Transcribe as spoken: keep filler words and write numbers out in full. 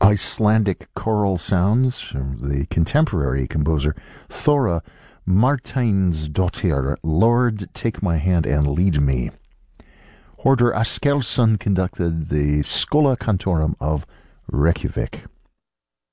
Icelandic choral sounds from the contemporary composer Thora Marteinsdottir, Lord, Take My Hand and Lead Me. Hordur Askelsson conducted the Schola Cantorum of Reykjavik.